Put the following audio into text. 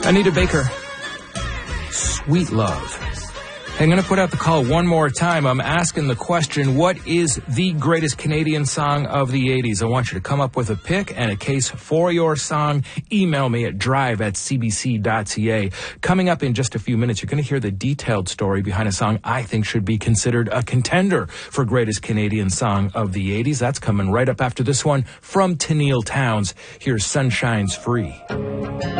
Anita Baker, Sweet Love. Hey, I'm going to put out the call one more time. I'm asking the question, what is the greatest Canadian song of the 80s? I want you to come up with a pick and a case for your song. Email me at drive@cbc.ca. Coming up in just a few minutes, you're going to hear the detailed story behind a song I think should be considered a contender for greatest Canadian song of the 80s. That's coming right up after this one from Tenille Townes. Here's Sunshine's Free.